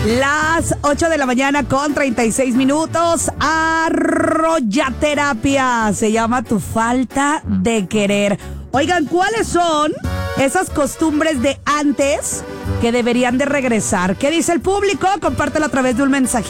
Las 8 de la mañana con 36 minutos. Arroyaterapia. Se llama Tu Falta de Querer. Oigan, ¿cuáles son esas costumbres de antes que deberían de regresar? ¿Qué dice el público? Compártelo a través de un mensaje.